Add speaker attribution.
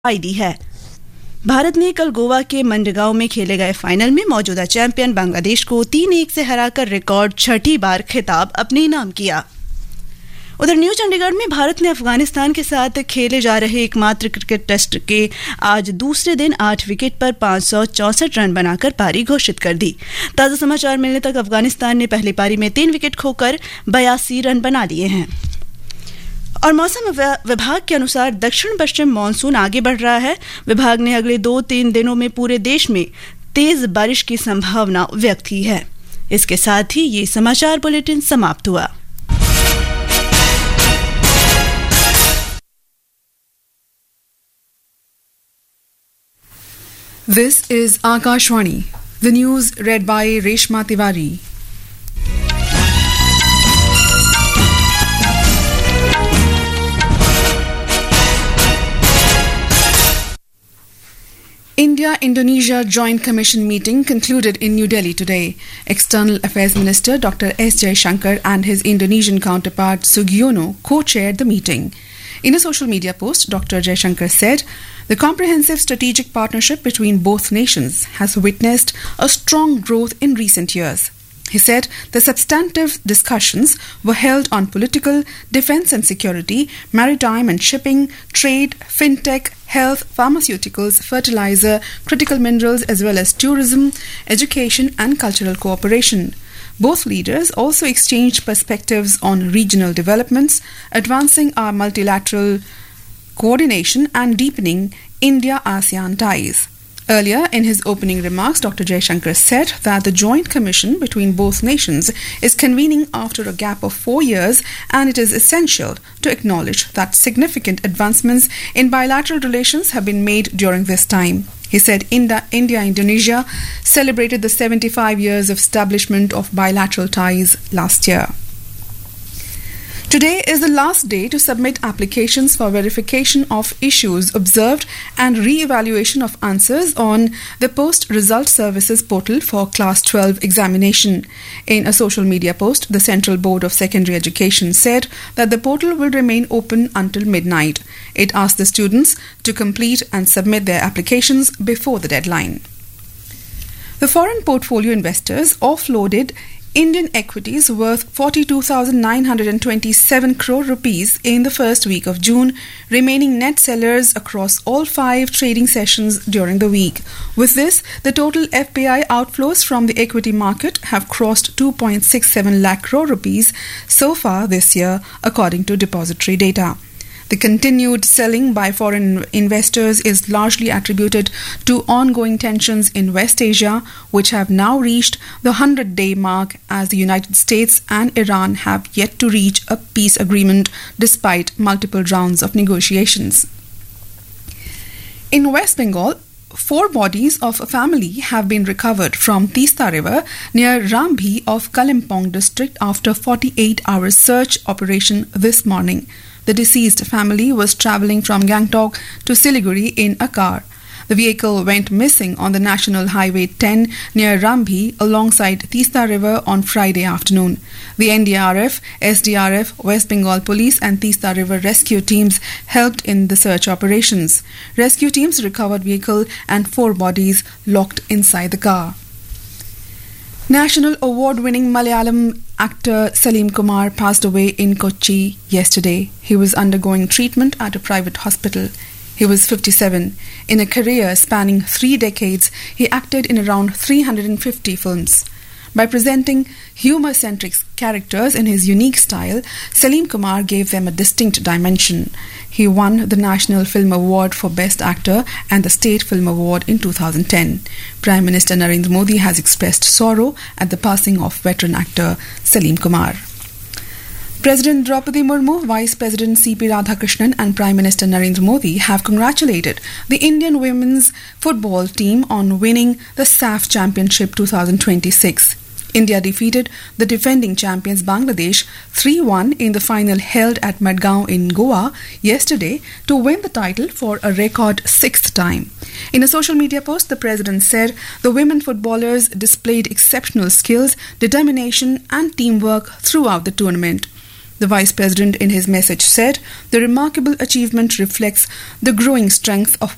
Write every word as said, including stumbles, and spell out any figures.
Speaker 1: आई दी है। भारत ने कल गोवा के मंडगांव में खेले गए फाइनल में मौजूदा चैंपियन बांग्लादेश को तीन एक से हराकर रिकॉर्ड छठी बार खिताब अपने नाम किया। उधर न्यू चंडीगढ़ में भारत ने अफगानिस्तान के साथ खेले जा रहे एकमात्र क्रिकेट टेस्ट के आज दूसरे दिन आठ विकेट पर पाँच सौ चौसठ रन बनाकर पारी घोषित कर दी। ताज़ा समाचार मिलने तक अफगानिस्तान ने पहली पारी में तीन विकेट खोकर बयासी रन बना लिए हैं। और मौसम विभाग के अनुसार दक्षिण पश्चिम मानसून आगे बढ़ रहा है। विभाग ने अगले दो तीन दिनों में पूरे देश में तेज बारिश की संभावना व्यक्त की है। इसके साथ ही ये समाचार बुलेटिन समाप्त हुआ।
Speaker 2: This is Akashwani. The news read by Reshma Tiwari. India-Indonesia Joint Commission meeting concluded in New Delhi today. External Affairs Minister Doctor S. Jaishankar and his Indonesian counterpart Sugiono co-chaired the meeting. In a social media post, Doctor Jaishankar said, "The comprehensive strategic partnership between both nations has witnessed a strong growth in recent years." He said the substantive discussions were held on political, defense and security, maritime and shipping, trade, fintech, health, pharmaceuticals, fertilizer, critical minerals, as well as tourism, education and cultural cooperation. Both leaders also exchanged perspectives on regional developments, advancing our multilateral coordination and deepening India-ASEAN ties. Earlier, in his opening remarks, Doctor Jaishankar said that the joint commission between both nations is convening after a gap of four years and it is essential to acknowledge that significant advancements in bilateral relations have been made during this time. He said India-Indonesia celebrated the seventy-five years of establishment of bilateral ties last year. Today is the last day to submit applications for verification of issues observed and re-evaluation of answers on the Post-Result Services portal for Class twelve examination. In a social media post, the Central Board of Secondary Education said that the portal will remain open until midnight. It asked the students to complete and submit their applications before the deadline. The foreign portfolio investors offloaded Indian equities worth forty-two thousand nine hundred twenty-seven crore rupees in the first week of June, remaining net sellers across all five trading sessions during the week. With this, the total F P I outflows from the equity market have crossed two point six seven lakh crore rupees so far this year, according to depository data. The continued selling by foreign investors is largely attributed to ongoing tensions in West Asia, which have now reached the hundred-day mark as the United States and Iran have yet to reach a peace agreement despite multiple rounds of negotiations. In West Bengal, four bodies of a family have been recovered from Tista River near Rambhi of Kalimpong district after forty-eight hour search operation this morning. The deceased family was travelling from Gangtok to Siliguri in a car. The vehicle went missing on the National Highway ten near Rambhi alongside Tista River on Friday afternoon. The N D R F, S D R F, West Bengal Police and Tista River rescue teams helped in the search operations. Rescue teams recovered vehicle and four bodies locked inside the car. National award-winning Malayalam actor Salim Kumar passed away in Kochi yesterday. He was undergoing treatment at a private hospital. He was fifty-seven. In a career spanning three decades, he acted in around three hundred fifty films. By presenting humor-centric characters in his unique style, Salim Kumar gave them a distinct dimension. He won the National Film Award for Best Actor and the State Film Award in two thousand ten. Prime Minister Narendra Modi has expressed sorrow at the passing of veteran actor Salim Kumar. President Draupadi Murmu, Vice President C P Radhakrishnan and Prime Minister Narendra Modi have congratulated the Indian women's football team on winning the S A F Championship twenty twenty-six. India defeated the defending champions Bangladesh three one in the final held at Madgaon in Goa yesterday to win the title for a record sixth time. In a social media post, the president said the women footballers displayed exceptional skills, determination and teamwork throughout the tournament. The Vice President in his message said, "The remarkable achievement reflects the growing strength of